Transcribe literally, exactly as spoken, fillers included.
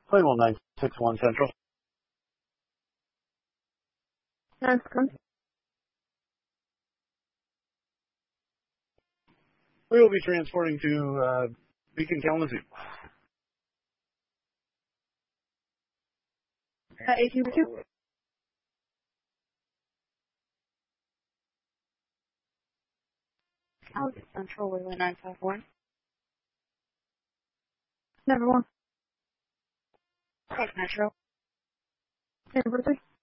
Playable nine six one Central. That's good. We will be transporting to uh, Beacon, Kalamazoo. Uh, eighteen two. Alex Central, Wayland nine five one. Number one. Take Metro. Number three.